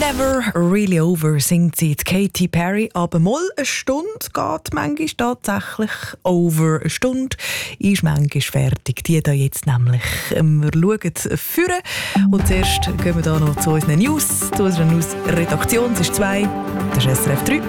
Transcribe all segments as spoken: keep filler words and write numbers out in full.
Never Really Over singt sie die Katy Perry. Aber mal eine Stunde geht manchmal tatsächlich over. Eine Stunde ist manchmal fertig. Die da jetzt nämlich. Wir schauen führen. Und zuerst gehen wir da noch zu unseren News, zu unserer News-Redaktion. Es ist zwei, das ist S R F drei.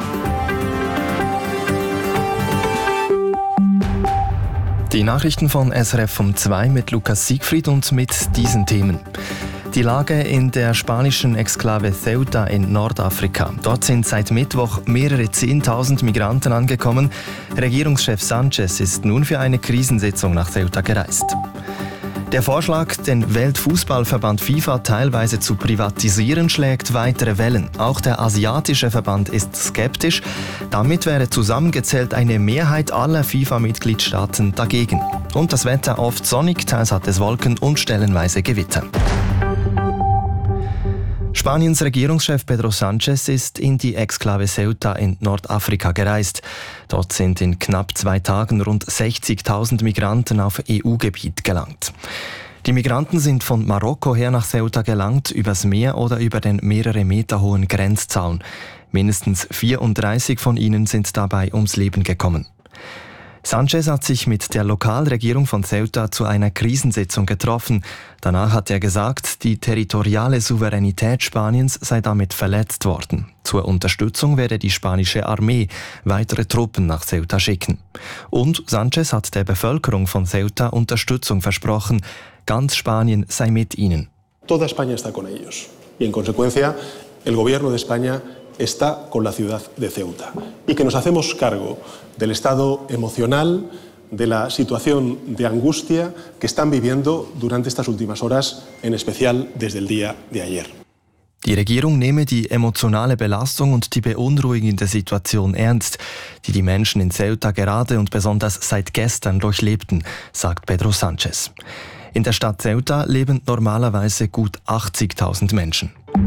Die Nachrichten von S R F um zwei mit Lukas Siegfried und mit diesen Themen. Die Lage in der spanischen Exklave Ceuta in Nordafrika. Dort sind seit Mittwoch mehrere Zehntausend Migranten angekommen. Regierungschef Sanchez ist nun für eine Krisensitzung nach Ceuta gereist. Der Vorschlag, den Weltfußballverband FIFA teilweise zu privatisieren, schlägt weitere Wellen. Auch der asiatische Verband ist skeptisch. Damit wäre zusammengezählt eine Mehrheit aller FIFA-Mitgliedstaaten dagegen. Und das Wetter oft sonnig, teils hat es Wolken und stellenweise Gewitter. Spaniens Regierungschef Pedro Sánchez ist in die Exklave Ceuta in Nordafrika gereist. Dort sind in knapp zwei Tagen rund sechzigtausend Migranten auf E U-Gebiet gelangt. Die Migranten sind von Marokko her nach Ceuta gelangt, übers Meer oder über den mehrere Meter hohen Grenzzaun. Mindestens vierunddreißig von ihnen sind dabei ums Leben gekommen. Sanchez hat sich mit der Lokalregierung von Ceuta zu einer Krisensitzung getroffen. Danach hat er gesagt, die territoriale Souveränität Spaniens sei damit verletzt worden. Zur Unterstützung werde die spanische Armee weitere Truppen nach Ceuta schicken. Und Sanchez hat der Bevölkerung von Ceuta Unterstützung versprochen. Ganz Spanien sei mit ihnen. Toda España está con ellos. Y en consecuencia, el gobierno de España está con la ciudad de Ceuta y que nos hacemos cargo del estado emocional, de la situación de angustia que están viviendo durante estas últimas horas, en especial desde el día de ayer. Die Regierung nehme die emotionale Belastung und die beunruhigende Situation ernst, die die Menschen in Ceuta gerade und besonders seit gestern durchlebten, sagt Pedro Sánchez. In der Stadt Ceuta leben normalerweise gut achtzigtausend Menschen.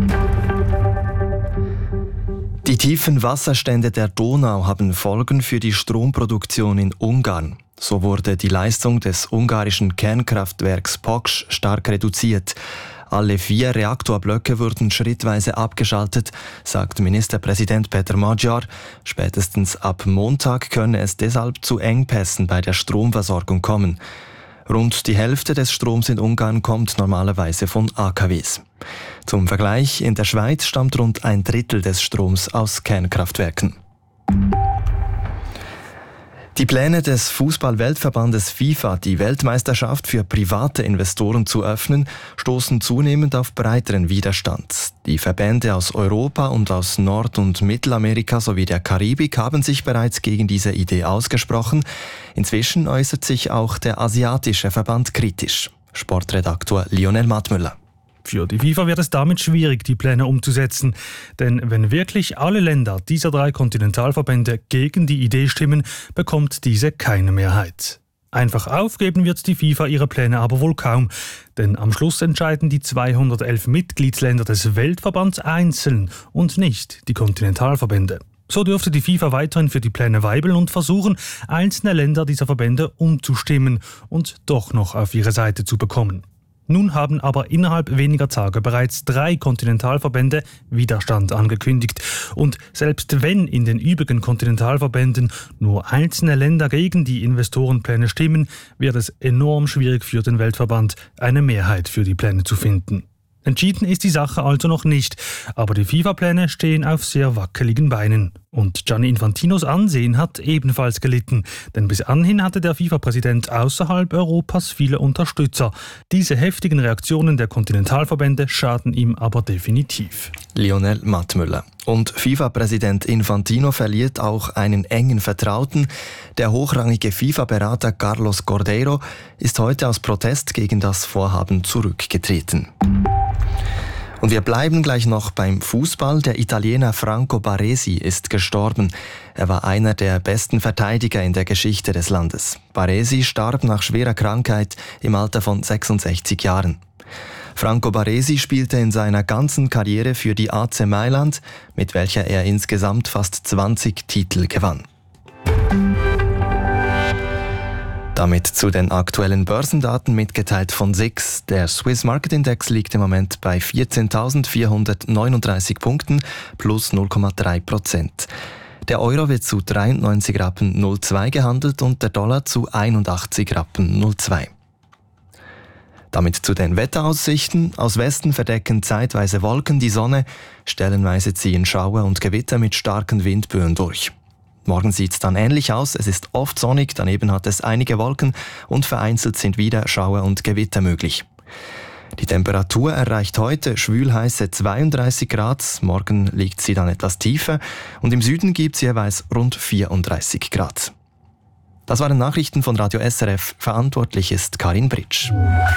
Die tiefen Wasserstände der Donau haben Folgen für die Stromproduktion in Ungarn. So wurde die Leistung des ungarischen Kernkraftwerks Poksch stark reduziert. Alle vier Reaktorblöcke wurden schrittweise abgeschaltet, sagt Ministerpräsident Peter Magyar. Spätestens ab Montag könne es deshalb zu Engpässen bei der Stromversorgung kommen. Rund die Hälfte des Stroms in Ungarn kommt normalerweise von A K Ws. Zum Vergleich, in der Schweiz stammt rund ein Drittel des Stroms aus Kernkraftwerken. Die Pläne des Fußball-Weltverbandes FIFA, die Weltmeisterschaft für private Investoren zu öffnen, stoßen zunehmend auf breiteren Widerstand. Die Verbände aus Europa und aus Nord- und Mittelamerika sowie der Karibik haben sich bereits gegen diese Idee ausgesprochen. Inzwischen äußert sich auch der asiatische Verband kritisch. Sportredaktor Lionel Mattmüller. Für die FIFA wird es damit schwierig, die Pläne umzusetzen. Denn wenn wirklich alle Länder dieser drei Kontinentalverbände gegen die Idee stimmen, bekommt diese keine Mehrheit. Einfach aufgeben wird die FIFA ihre Pläne aber wohl kaum. Denn am Schluss entscheiden die zweihundertelf Mitgliedsländer des Weltverbands einzeln und nicht die Kontinentalverbände. So dürfte die FIFA weiterhin für die Pläne weibeln und versuchen, einzelne Länder dieser Verbände umzustimmen und doch noch auf ihre Seite zu bekommen. Nun haben aber innerhalb weniger Tage bereits drei Kontinentalverbände Widerstand angekündigt. Und selbst wenn in den übrigen Kontinentalverbänden nur einzelne Länder gegen die Investorenpläne stimmen, wird es enorm schwierig für den Weltverband, eine Mehrheit für die Pläne zu finden. Entschieden ist die Sache also noch nicht, aber die FIFA-Pläne stehen auf sehr wackeligen Beinen. Und Gianni Infantinos Ansehen hat ebenfalls gelitten, denn bis anhin hatte der FIFA-Präsident außerhalb Europas viele Unterstützer. Diese heftigen Reaktionen der Kontinentalverbände schaden ihm aber definitiv. Lionel Mattmüller. Und FIFA-Präsident Infantino verliert auch einen engen Vertrauten. Der hochrangige FIFA-Berater Carlos Cordeiro ist heute aus Protest gegen das Vorhaben zurückgetreten. Und wir bleiben gleich noch beim Fußball. Der Italiener Franco Baresi ist gestorben. Er war einer der besten Verteidiger in der Geschichte des Landes. Baresi starb nach schwerer Krankheit im Alter von sechsundsechzig Jahren. Franco Baresi spielte in seiner ganzen Karriere für die A C Mailand, mit welcher er insgesamt fast zwanzig Titel gewann. Damit zu den aktuellen Börsendaten mitgeteilt von S I X. Der Swiss Market Index liegt im Moment bei vierzehntausendvierhundertneununddreißig Punkten plus null Komma drei Prozent. Der Euro wird zu dreiundneunzig Rappen null Komma zwei gehandelt und der Dollar zu einundachtzig Rappen null Komma zwei. Damit zu den Wetteraussichten. Aus Westen verdecken zeitweise Wolken die Sonne, stellenweise ziehen Schauer und Gewitter mit starken Windböen durch. Morgen sieht es dann ähnlich aus. Es ist oft sonnig, daneben hat es einige Wolken und vereinzelt sind wieder Schauer und Gewitter möglich. Die Temperatur erreicht heute schwülheiße zweiunddreißig Grad, morgen liegt sie dann etwas tiefer und im Süden gibt es jeweils rund vierunddreißig Grad. Das waren Nachrichten von Radio S R F. Verantwortlich ist Karin Britsch.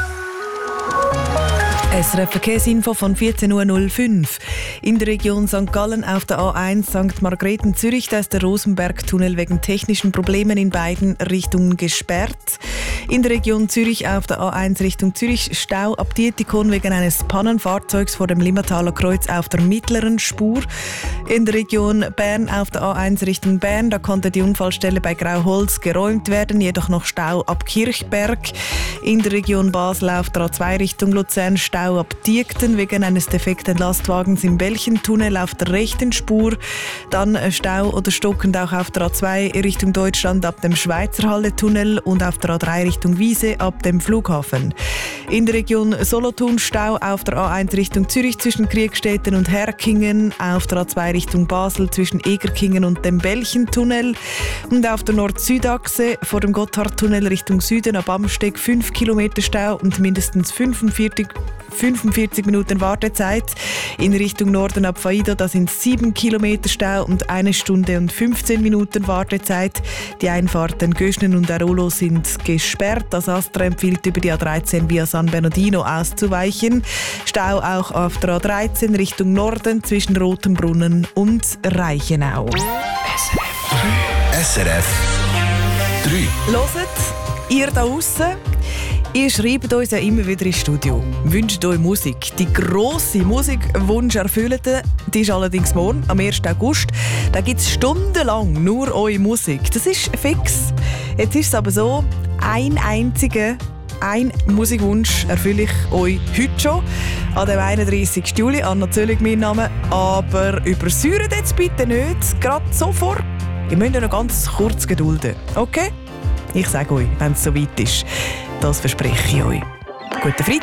S R F Verkehrsinfo von vierzehn Uhr null fünf. In der Region Sankt Gallen auf der A eins Sankt Margrethen Zürich, da ist der Rosenberg-Tunnel wegen technischen Problemen in beiden Richtungen gesperrt. In der Region Zürich auf der A eins Richtung Zürich Stau ab Dietikon wegen eines Pannenfahrzeugs vor dem Limmertaler Kreuz auf der mittleren Spur. In der Region Bern auf der A eins Richtung Bern, da konnte die Unfallstelle bei Grauholz geräumt werden, jedoch noch Stau ab Kirchberg. In der Region Basel auf der A zwei Richtung Luzern Stau ab Diekten wegen eines defekten Lastwagens im Belchentunnel auf der rechten Spur. Dann Stau oder stockend auch auf der A zwei Richtung Deutschland ab dem Schweizerhalle-Tunnel und auf der A drei Richtung Wiese ab dem Flughafen. In der Region Solothurn Stau auf der A eins Richtung Zürich zwischen Kriegstetten und Herkingen, auf der A zwei Richtung Basel zwischen Egerkingen und dem Belchentunnel und auf der Nord-Süd-Achse vor dem Gotthardtunnel Richtung Süden ab Amsteg fünf Kilometer Stau und mindestens fünfundvierzig Minuten Wartezeit. In Richtung Norden ab Faido, da sind sieben Kilometer Stau und eine Stunde und fünfzehn Minuten Wartezeit. Die Einfahrten Göschnen und Arolo sind gesperrt. Das Astra empfiehlt über die A dreizehn via San Bernardino auszuweichen. Stau auch auf der A dreizehn Richtung Norden zwischen Rotenbrunnen und Reichenau. S R F drei. Hört, ihr da draussen, ihr schreibt uns ja immer wieder ins Studio, wünscht euch Musik. Die grosse Musikwunscherfüllende, die ist allerdings morgen, am ersten August. Da gibt es stundenlang nur eure Musik. Das ist fix. Jetzt ist es aber so, ein einziger ein Musikwunsch erfülle ich euch heute schon. An dem einunddreißigsten Juli, Anna Zöllig mein Name. Aber übersäuert jetzt bitte nicht, gerade sofort. Ihr müsst ja noch ganz kurz gedulden. Okay? Ich sage euch, wenn es soweit ist. Das verspreche ich euch. Guten Freitag.